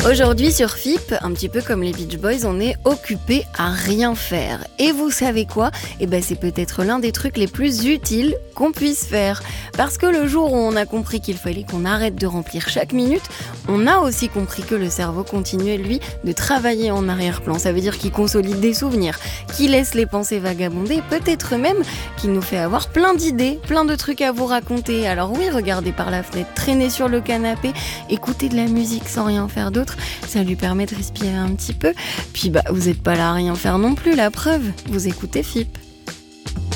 Aujourd'hui sur FIP, un petit peu comme les Beach Boys, on est occupé à rien faire. Et vous savez quoi ? C'est peut-être l'un des trucs les plus utiles qu'on puisse faire. Parce que le jour où on a compris qu'il fallait qu'on arrête de remplir chaque minute, on a aussi compris que le cerveau continuait, lui, de travailler en arrière-plan. Ça veut dire qu'il consolide des souvenirs, qu'il laisse les pensées vagabonder, peut-être même qu'il nous fait avoir plein d'idées, plein de trucs à vous raconter. Alors oui, regardez par la fenêtre, traîner sur le canapé, écouter de la musique sans rien faire d'autre, ça lui permet de respirer un petit peu. Puis vous n'êtes pas là à rien faire non plus, la preuve, vous écoutez FIP.